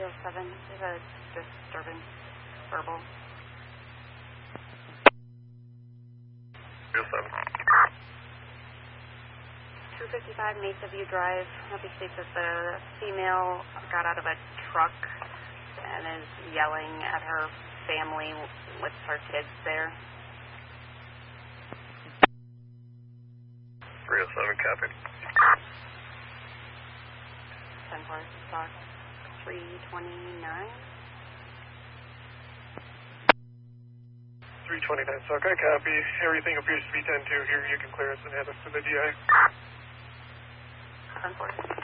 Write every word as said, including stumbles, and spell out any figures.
oh seven. There's a disturbance. Verbal. three oh seven. two fifty-five Mesa View Drive. Happy states that the female got out of a truck and is yelling at her family with her kids there. three oh seven, copy. ten four, stock three twenty-nine. three twenty-nine, stock, I copy. Everything appears to be ten two here. You can clear us and head us to the D I. ten four.